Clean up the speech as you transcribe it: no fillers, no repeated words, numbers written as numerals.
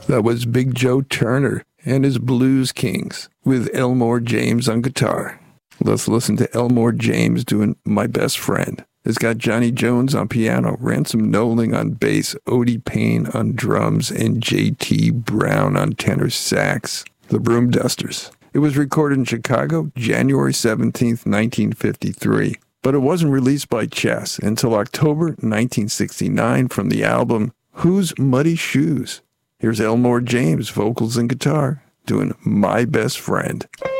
That was Big Joe Turner and his Blues Kings with Elmore James on guitar. Let's listen to Elmore James doing My Best Friend. It's got Johnny Jones on piano, Ransom Knowling on bass, Odie Payne on drums, and J.T. Brown on tenor sax. The Broom Dusters. It was recorded in Chicago, January 17th, 1953. But it wasn't released by Chess until October 1969 from the album Who's Muddy Shoes? Here's Elmore James, vocals and guitar, doing My Best Friend.